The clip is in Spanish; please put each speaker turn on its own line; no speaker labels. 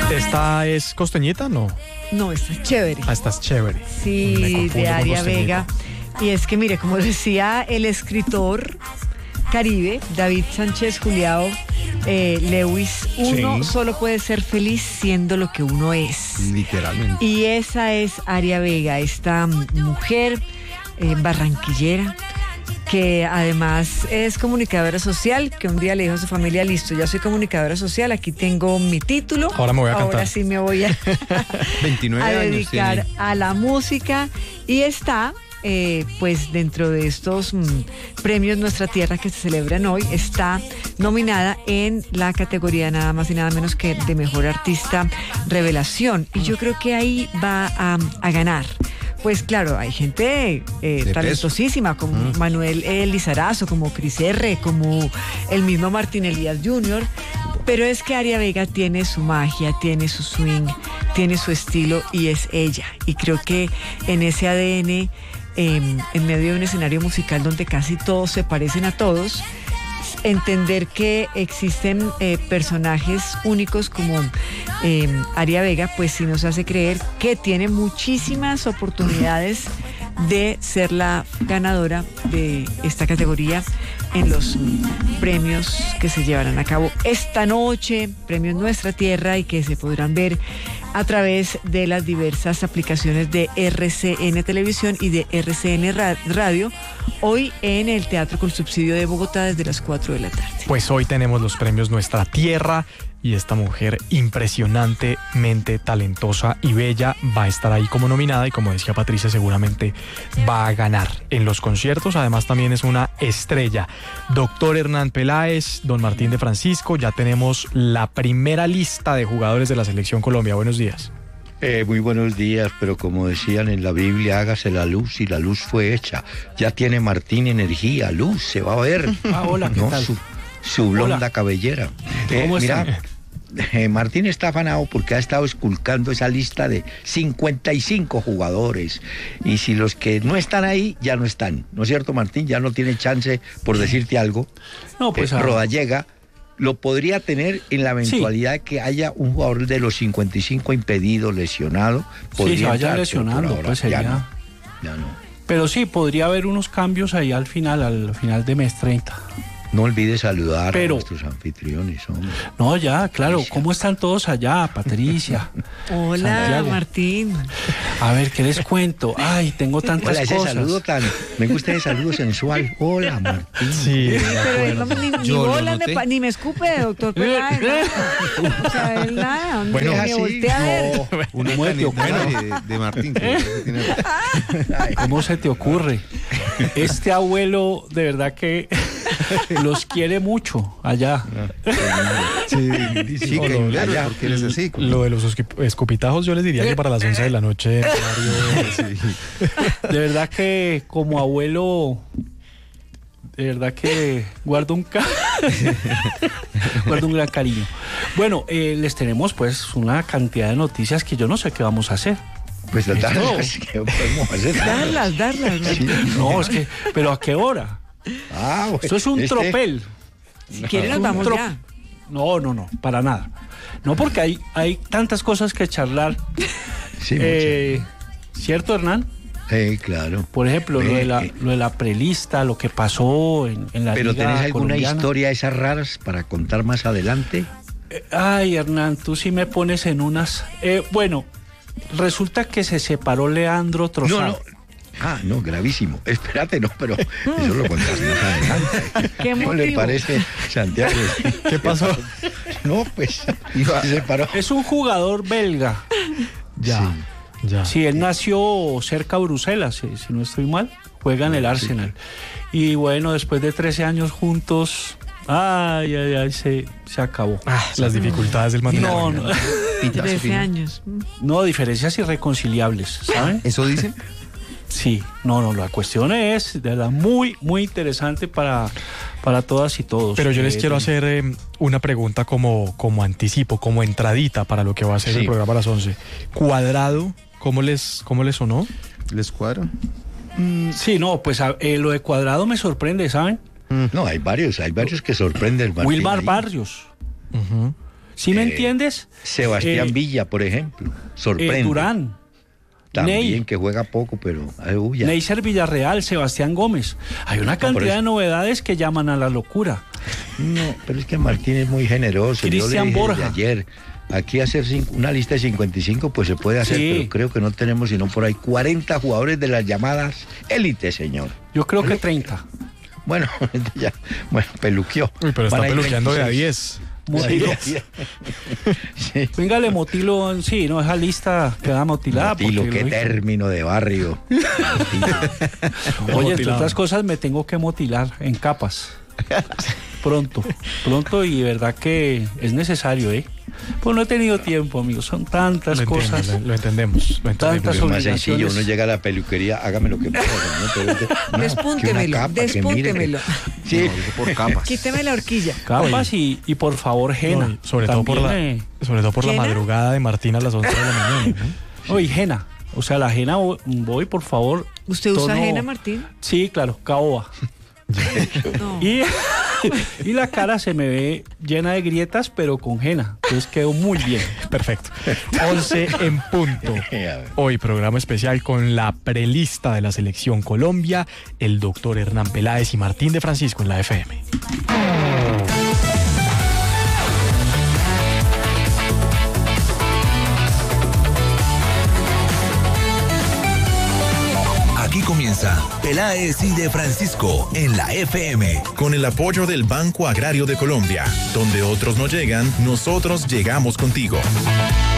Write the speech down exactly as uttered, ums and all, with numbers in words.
¿Esta es costeñita? No.
No, esta es chévere.
Ah, esta es chévere.
Sí, de Aria Vega. Y es que, mire, como decía el escritor caribe, David Sánchez Juliao eh, Lewis, uno sí. solo puede ser feliz siendo lo que uno es.
Literalmente.
Y esa es Aria Vega, esta mujer eh, barranquillera, que además es comunicadora social, que un día le dijo a su familia, listo, ya soy comunicadora social, aquí tengo mi título.
Ahora me voy a cantar.
Ahora sí me voy a,
veintinueve
a
años
dedicar
tiene.
a la música. Y está, eh, pues dentro de estos mm, premios Nuestra Tierra que se celebran hoy, está nominada en la categoría nada más y nada menos que de Mejor Artista Revelación. Y yo creo que ahí va a, a ganar. Pues claro, hay gente eh, talentosísima como mm. Manuel eh, Lizarazo, como Cris R, como el mismo Martín Elías junior, pero es que Aria Vega tiene su magia, tiene su swing, tiene su estilo y es ella. Y creo que en ese A D N, eh, en medio de un escenario musical donde casi todos se parecen a todos, entender que existen eh, personajes únicos como eh, Aria Vega, pues sí nos hace creer que tiene muchísimas oportunidades de ser la ganadora de esta categoría en los premios que se llevarán a cabo esta noche, premios Nuestra Tierra, y que se podrán ver a través de las diversas aplicaciones de R C N Televisión y de R C N Radio, hoy en el Teatro con Subsidio de Bogotá desde las cuatro de la tarde.
Pues hoy tenemos los premios Nuestra Tierra y esta mujer impresionantemente talentosa y bella va a estar ahí como nominada y, como decía Patricia, seguramente va a ganar en los conciertos. Además también es una estrella. Doctor Hernán Peláez, don Martín de Francisco, ya tenemos la primera lista de jugadores de la Selección Colombia. Buenos días.
Eh, muy buenos días, pero como decían en la Biblia, hágase la luz y la luz fue hecha. Ya tiene Martín energía, luz, se va a ver.
Ah, hola, ¿qué
no,
tal?
Su, su blonda
Hola.
cabellera. Eh,
¿Cómo
mira,
están?
eh, Martín está afanado porque ha estado esculcando esa lista de cincuenta y cinco jugadores. Y si los que no están ahí, ya no están. ¿No es cierto, Martín? Ya no tiene chance, por decirte algo.
No, pues
eh,
ah,
Rodallega lo podría tener en la eventualidad sí. que haya un jugador de los cincuenta y cinco impedido, lesionado.
Sí, se vaya
entrar,
lesionando,
ahora,
pues sería...
Ya no, ya no.
Pero sí, podría haber unos cambios ahí al final, al final de mes treinta.
No olvides saludar
Pero,
a nuestros anfitriones, hombre.
No, ya, claro. ¿Cómo están todos allá, Patricia?
Hola,
Santiago.
Martín.
A ver, ¿qué les cuento? Ay, tengo tantas
Hola, ese
cosas.
saludo tan... Me gusta ese saludo sensual. Hola, Martín.
Sí.
Pero él no, ni, ni, bola, me, ni me escupe, doctor Peláez. Nada. O sea, él nada.
Bueno,
me
así,
voltea a ver.
No, una
¿Cómo se te ocurre?
de, de Martín. Que tiene...
¿Cómo se te ocurre? Este abuelo, de verdad que los quiere mucho allá.
Sí, sí,
No,
que
no,
claro,
ya,
porque eres así. como-
Lo de los esqui- escupitajos yo les diría que para las once de la noche. horario-
De verdad que como abuelo, de verdad que guardo un ca... guardo un gran cariño. Bueno, eh, les tenemos pues una cantidad de noticias que yo no sé qué vamos a hacer.
Pues
Esto-
darlas, ¿qué podemos hacer?
Darlas, darlas.
Sí.
No, es que, pero ¿a qué hora?
Ah, bueno,
Esto es un
este-
tropel.
Si quiere nos
Un
vamos
tro-
ya.
No, no, no, para nada. No, porque hay, hay tantas cosas que charlar.
Sí,
Eh, ¿Cierto, Hernán?
sí, claro.
Por ejemplo, lo de, la,
Eh,
lo de la prelista, lo que pasó en, en la
Pero
Liga
¿tenés alguna
colombiana.
historia esas raras para contar más adelante?
Eh, Ay, Hernán, tú sí me pones en unas... Eh, bueno, resulta que se separó Leandro
No,
Trossard.
no. Ah, no, gravísimo. Espérate, no, pero eso lo contás más adelante.
¿Qué
¿No le
motivo?
parece, Santiago?
¿Qué pasó?
No, pues se separó.
Es un jugador belga.
Ya, ya.
Sí, él nació cerca de Bruselas, si, si no estoy mal. Juega en el Arsenal. Y bueno, después de trece años juntos... Ay, ay, ay, se, se acabó.
Ah, las dificultades del matrimonio.
No, no,
trece años.
no, diferencias irreconciliables, ¿saben?
¿Eso dicen?
Sí, no, no, la cuestión es de verdad muy, muy interesante para, para todas y todos.
Pero yo les
Eh,
quiero
de-
hacer eh, una pregunta como, como anticipo, como entradita para lo que va a ser
Sí.
el programa a las once. Cuadrado, ¿cómo les, cómo les sonó?
¿Les cuadra?
Mm, sí, no, pues a- eh, lo de Cuadrado me sorprende, ¿saben?
No, hay varios, hay varios que sorprenden. Martín,
Wilmar
ahí.
Barrios.
Ujú.
¿Sí me
Eh,
entiendes?
Sebastián
Eh,
Villa, por ejemplo, sorprende.
Eh, Durán,
También
Ney.
que juega poco, pero ay, uy, ya.
Neisser Villarreal, Sebastián Gómez. Hay una
por
cantidad
eso.
de novedades que llaman a la locura.
No, pero es que Martín es muy generoso. Yo le
Cristian
dije
Borja.
desde ayer, aquí hacer cinco- una lista de cincuenta y cinco pues se puede hacer,
Sí.
pero creo que no tenemos sino por ahí cuarenta jugadores de las llamadas élite, señor.
Yo creo que treinta.
Bueno, ya, bueno, peluqueó.
Uy, pero está
Van a ir
peluqueando de a
veintiséis.
diez.
Motilo.
Sí.
Venga, le motilo, sí, no, esa lista queda motilada.
Motilo,
porque
qué
lo-
término de barrio.
Oye, entre
Motilado.
otras cosas me tengo que motilar en capas. Pronto, pronto y de verdad que es necesario, ¿eh? Pues no he tenido tiempo, amigos, son tantas
Lo, entiendo,
cosas.
lo, lo entendemos. Lo entendemos.
Tantas
Es más sencillo,
obligaciones.
uno llega a la peluquería, hágame lo que pueda. ¿no? Pero es de- no,
Despúntemelo,
que una capa, que mire que-
despúntemelo.
Sí,
No, dice por capas.
Quíteme la horquilla.
Capas y, y por favor, Jena.
No, y sobre, todo por la,
También, eh,
sobre todo por la
¿Jena?
madrugada de Martín a las once de la mañana. ¿no?
Oye, Jena. O sea, la Jena voy, voy, por favor.
¿Usted usa
tono-
ajena, Martín?
Sí, claro, caoba.
No.
Y, y la cara se me ve llena de grietas, pero con Jena. Entonces quedó muy bien.
Perfecto. once en punto.
A ver.
Hoy programa especial con la prelista de la Selección Colombia, el doctor Hernán Peláez y Martín de Francisco en la F M.
Aquí comienza Peláez y de Francisco en la F M.
Con el apoyo del Banco Agrario de Colombia, donde otros no llegan, nosotros llegamos contigo.